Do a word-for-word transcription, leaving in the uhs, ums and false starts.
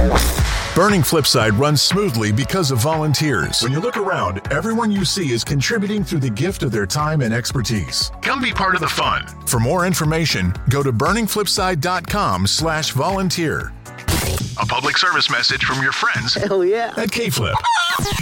Burning Flipside runs smoothly because of volunteers. When you look around, everyone you see is contributing through the gift of their time and expertise. Come be part of the fun. For more information, go to burning flipside dot com slash volunteer. A public service message from your friends Hell yeah. at K-Flip.